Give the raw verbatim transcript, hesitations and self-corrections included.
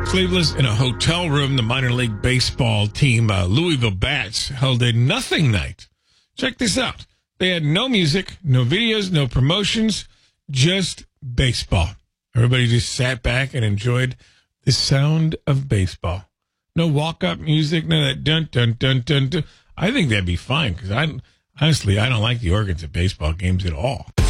Sleepless in a hotel room, the minor league baseball team, uh, Louisville Bats, held a nothing night. Check this out. They had no music, no videos, no promotions, just baseball. Everybody just sat back and enjoyed the sound of baseball. No walk-up music, none of that dun, dun, dun, dun, dun. I think that'd be fine because I honestly, I don't like the organs of baseball games at all.